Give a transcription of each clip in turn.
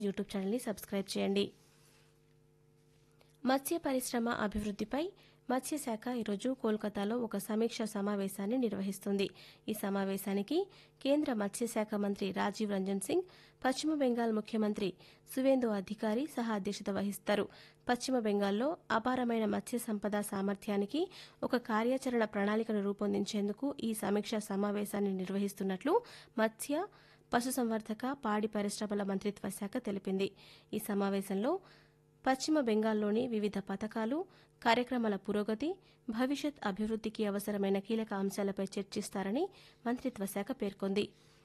YouTube ఛానల్ని subscribe చేయండి. మత్స్య పరిశ్రమ అభివృద్ధిపై మత్స్యశాఖ ఈరోజు కోల్కతాలో ఒక సమీక్షా సమావేశాన్ని నిర్వహిస్తుంది. ఈ సమావేశానికి కేంద్ర మత్స్యశాఖ మంత్రి రాజీవ్ రంజన్ సింగ్, పశ్చిమ బెంగాల్ ముఖ్యమంత్రి సువేందు అధికారి సహా అధ్యక్షత వహిస్తారు. పశ్చిమ బెంగాల్లో అపారమైన మత్స్య సంపద సామర్థ్యానికి ఒక కార్యాచరణ ప్రణాళికను రూపొందించేందుకు ఈ సమీక్షా సమావేశాన్ని నిర్వహిస్తున్నట్లు మత్స్య, పశుసంవర్ధక, పాడి పరిశ్రమల మంత్రిత్వ శాఖ తెలిపింది. ఈ సమావేశంలో పశ్చిమ బెంగాల్లోని వివిధ పథకాలు, కార్యక్రమాల పురోగతి, భవిష్యత్ అభివృద్ధికి అవసరమైన కీలక అంశాలపై చర్చిస్తారని మంత్రిత్వ శాఖ పేర్కొంది.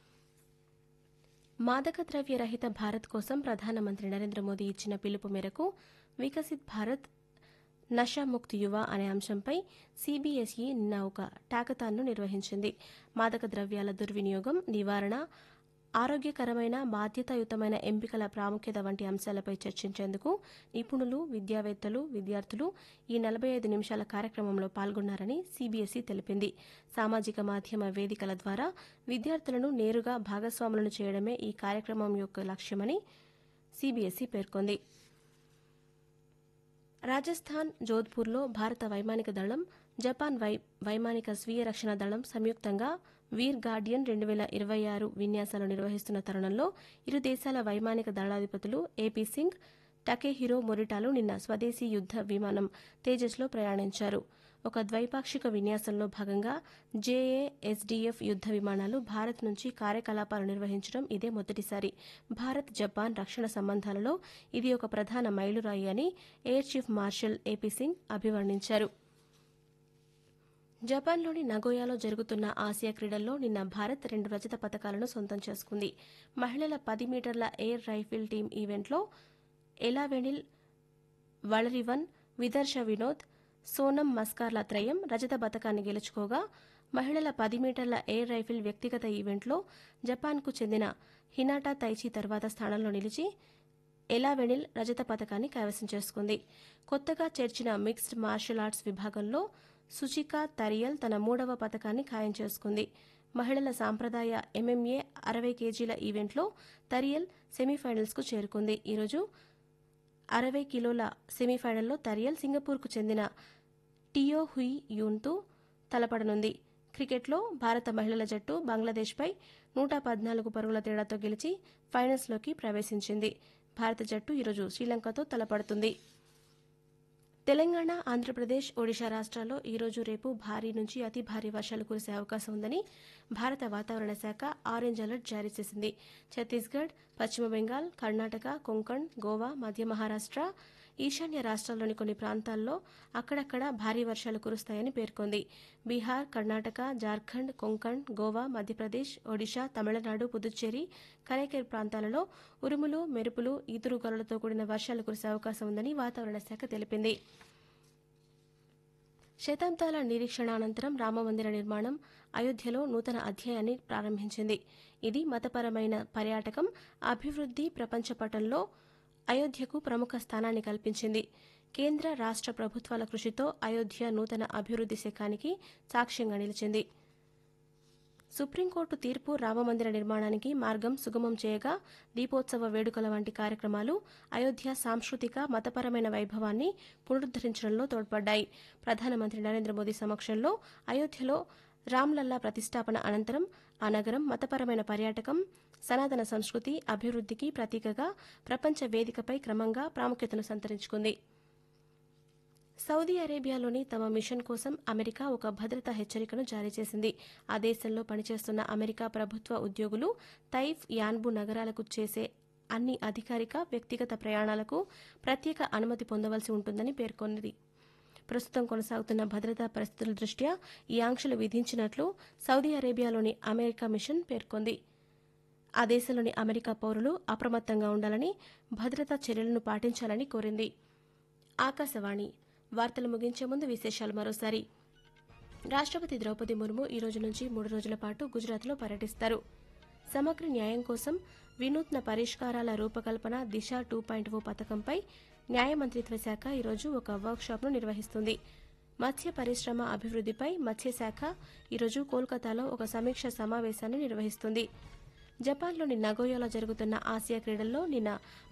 మాదక ద్రవ్య రహిత భారత్ కోసం ప్రధానమంత్రి నరేంద్ర మోదీ ఇచ్చిన పిలుపు మేరకు వికసిత్ భారత్ నషాముక్త్ యువ అనే అంశంపై సీబీఎస్ఈ నిన్న ఒక టాకథాన్ను నిర్వహించింది. మాదక ద్రవ్యాల దుర్వినియోగం, నివారణ, ఆరోగ్యకరమైన, బాధ్యతాయుతమైన ఎంపికల ప్రాముఖ్యత వంటి అంశాలపై చర్చించేందుకు నిపుణులు, విద్యావేత్తలు, విద్యార్థులు ఈ 45 నిమిషాల కార్యక్రమంలో పాల్గొన్నారని సీబీఎస్ఈ తెలిపింది. సామాజిక మాధ్యమ వేదికల ద్వారా విద్యార్థులను నేరుగా భాగస్వాములను చేయడమే ఈ కార్యక్రమం యొక్క లక్ష్యమని సీబీఎస్ఈ పేర్కొంది. రాజస్థాన్ జోధ్పూర్లో భారత వైమానిక దళం, జపాన్ వైమానిక స్వీయ రక్షణ దళం సంయుక్తంగా వీర్ గార్డియన్ 2026 విన్యాసాలు నిర్వహిస్తున్న తరుణంలో ఇరు దేశాల వైమానిక దళాధిపతులు ఏపీ సింగ్, టకేహిరో మొరిటాలు నిన్న స్వదేశీ యుద్ద విమానం తేజస్లో ప్రయాణించారు. ఒక ద్వైపాక్షిక విన్యాసంలో భాగంగా జేఏఎస్డీఎఫ్ యుద్ద విమానాలు భారత్ నుంచి కార్యకలాపాలు నిర్వహించడం ఇదే మొదటిసారి. భారత్ జపాన్ రక్షణ సంబంధాలలో ఇది ఒక ప్రధాన మైలురాయి అని air chief marshal AP Singh అభివర్ణించారు. జపాన్లోని నగోయాలో జరుగుతున్న ఆసియా క్రీడల్లో నిన్న భారత్ 2 రజత పతకాలను సొంతం చేసుకుంది. మహిళల 10 మీటర్ల ఎయిర్ రైఫిల్ టీం ఈవెంట్లో ఎలావెనిల్ వళరివన్, విదర్శ వినోద్, సోనం మస్కార్ల త్రయం రజత పతకాన్ని గెలుచుకోగా, మహిళల 10 మీటర్ల ఎయిర్ రైఫిల్ వ్యక్తిగత ఈవెంట్లో జపాన్కు చెందిన హినాటా తైచి తర్వాత స్థానంలో నిలిచి ఎలావెనిల్ రజత పతకాన్ని కైవసం చేసుకుంది. కొత్తగా చేర్చిన మిక్స్డ్ మార్షల్ ఆర్ట్స్ విభాగంలో సుచికా తరియల్ తన 3వ పతకాన్ని ఖాయం చేసుకుంది. మహిళల సాంప్రదాయ ఎంఎంఏ 60 కేజీల ఈవెంట్లో తరియల్ సెమీఫైనల్స్కు చేరుకుంది. ఈరోజు 60 కిలోల సెమీఫైనల్లో తరియల్ సింగపూర్కు చెందిన టియో హుయి యూన్తో తలపడనుంది. క్రికెట్లో భారత మహిళల జట్టు బంగ్లాదేశ్పై 114 పరుగుల తేడాతో గెలిచి ఫైనల్స్లోకి ప్రవేశించింది. భారత జట్టు ఈరోజు శ్రీలంకతో తలపడుతుంది. తెలంగాణ, ఆంధ్రప్రదేశ్, ఒడిశా రాష్ట్రాల్లో ఈరోజు రేపు భారీ నుంచి అతి భారీ వర్షాలు కురిసే అవకాశం ఉందని భారత వాతావరణ శాఖ ఆరెంజ్ అలర్ట్ జారీ చేసింది. ఛత్తీస్గఢ్, పశ్చిమ బెంగాల్, కర్ణాటక, కొంకణ్, గోవా, మధ్య మహారాష్ట్ర, ఈశాన్య రాష్ట్రాల్లోని కొన్ని ప్రాంతాల్లో అక్కడక్కడ భారీ వర్షాలు కురుస్తాయని పేర్కొంది. బీహార్, కర్ణాటక, జార్ఖండ్, కొంకణ్, గోవా, మధ్యప్రదేశ్, ఒడిశా, తమిళనాడు, పుదుచ్చేరి, కరైకేర్ ప్రాంతాలలో ఉరుములు, మెరుపులు, ఈదురుగాలులతో కూడిన వర్షాలు కురిసే అవకాశం ఉందని వాతావరణ శాఖ తెలిపింది. శతాబ్దాల నిరీక్షణ అనంతరం రామమందిర నిర్మాణం అయోధ్యలో నూతన అధ్యాయాన్ని ప్రారంభించింది. ఇది మతపరమైన పర్యాటకం, అభివృద్ధి ప్రపంచ పటంలో అయోధ్యకు ప్రముఖ స్థానాన్ని కల్పించింది. కేంద్ర, రాష్ట్ర ప్రభుత్వాల కృషితో అయోధ్య నూతన అభివృద్ధి శకానికి సాక్ష్యంగా నిలిచింది. సుప్రీంకోర్టు తీర్పు రామమందిర నిర్మాణానికి మార్గం సుగమం చేయగా దీపోత్సవ వేడుకల వంటి కార్యక్రమాలు అయోధ్య సాంస్కృతిక, మతపరమైన వైభవాన్ని పునరుద్దరించడంలో తోడ్పడ్డాయి. ప్రధానమంత్రి నరేంద్ర మోదీ సమక్షంలో అయోధ్యలో రామ్లల్లా ప్రతిష్టాపన అనంతరం ఆ నగరం మతపరమైన పర్యాటకం, సనాతన సంస్కృతి అభివృద్ధికి ప్రతీకగా ప్రపంచ వేదికపై క్రమంగా ప్రాముఖ్యతను సంతరించుకుంది. సౌదీ అరేబియాలోని తమ మిషన్ కోసం అమెరికా ఒక భద్రతా హెచ్చరికను జారీ చేసింది. ఆ దేశంలో పనిచేస్తున్న అమెరికా ప్రభుత్వ ఉద్యోగులు తైఫ్, యాన్బు నగరాలకు చేసే అన్ని అధికారిక, వ్యక్తిగత ప్రయాణాలకు ప్రత్యేక అనుమతి పొందవలసి ఉంటుందని పేర్కొన్నది. ప్రస్తుతం కొనసాగుతున్న భద్రతా పరిస్థితుల దృష్ట్యా ఈ ఆంక్షలు విధించినట్లు సౌదీ అరేబియాలోని అమెరికా మిషన్ పేర్కొంది. ఆ దేశంలోని అమెరికా పౌరులు అప్రమత్తంగా ఉండాలని, భద్రతా చర్యలను పాటించాలని కోరింది. ఆకాశవాణి వార్తలు ముగించే ముందు విశేషాలు మరోసారి. రాష్ట్రపతి ద్రౌపది ముర్ము ఈ రోజు నుంచి 3 రోజుల పాటు గుజరాత్లో పర్యటిస్తారు. సమగ్ర న్యాయం కోసం వినూత్న పరిష్కారాల రూపకల్పన దిశ 2.0 పథకంపై న్యాయ మంత్రిత్వ శాఖ ఈరోజు ఒక వర్క్షాప్ను నిర్వహిస్తుంది. మత్స్య పరిశ్రమ అభివృద్ధిపై మత్స్యశాఖ ఈరోజు కోల్కతాలో ఒక సమీక్ష సమావేశాన్ని నిర్వహిస్తుంది. జపాన్లోని నగోయాలో జరుగుతున్న ఆసియా క్రీడల్లో నిన్న